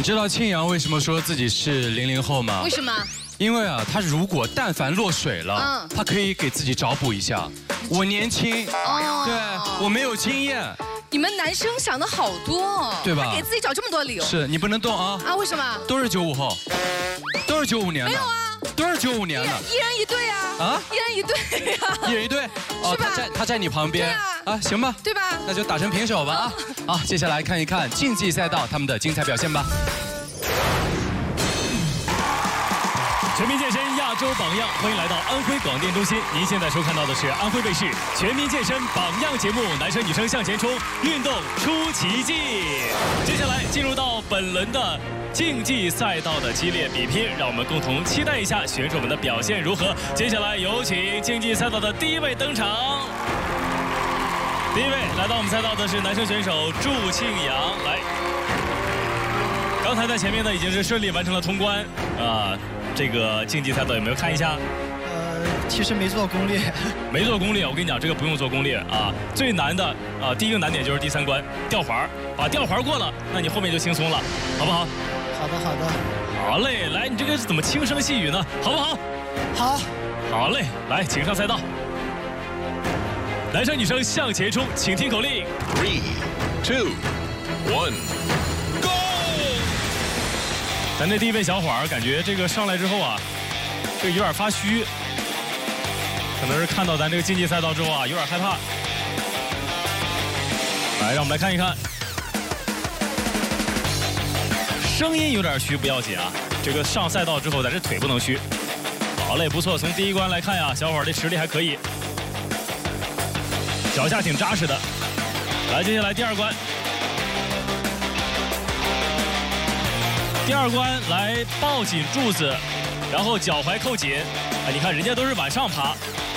你知道庆阳为什么说自己是00后吗？ 为什么？ 因为啊，他如果但凡落水了，他可以给自己找补一下。我年轻，对我没有经验。 你们男生想的好多， 对吧？ 给自己找这么多理由。 是你不能动啊！ 啊，为什么？ 都是95后，都是95年的。 没有啊， 都是95年的。 一人一队啊！啊，一人一队呀！ 一人一队， 是吧？ 他在你旁边。 对啊。 啊，行吧。 对吧？ 那就打成平手吧啊！好，接下来看一看竞技赛道他们的精彩表现吧。 全民健身亚洲榜样，欢迎来到安徽广电中心。您现在收看到的是安徽卫视全民健身榜样节目《男生女生向前冲，运动出奇迹》。接下来进入到本轮的竞技赛道的激烈比拼，让我们共同期待一下选手们的表现如何。接下来有请竞技赛道的第一位登场。第一位来到我们赛道的是男生选手祝庆阳，来，刚才在前面呢已经是顺利完成了通关啊。这个竞技赛道有没有看一下？ 其实没做攻略。 没做攻略，我跟你讲，这个不用做攻略啊。最难的啊，第一个难点就是第3关吊环，把吊环过了，那你后面就轻松了，好不好？ 好的，好的。 好嘞，来，你这个怎么轻声细语呢？好不好？ 好。 好嘞，来，请上赛道。男生女生向前冲，请听口令。 3、2、1。 咱这第一位小伙儿感觉这个上来之后啊，这个有点发虚，可能是看到咱这个竞技赛道之后啊，有点害怕。来，让我们来看一看，声音有点虚不要紧啊，这个上赛道之后咱这腿不能虚。好嘞，不错，从第一关来看呀，小伙儿这实力还可以，脚下挺扎实的。来，接下来第2关。第2关来抱紧柱子，然后脚踝扣紧。啊，你看人家都是往上爬，